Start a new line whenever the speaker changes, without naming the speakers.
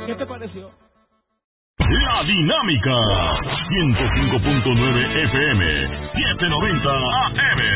¿Qué te pareció?
La Dinámica 105.9 FM 790 AM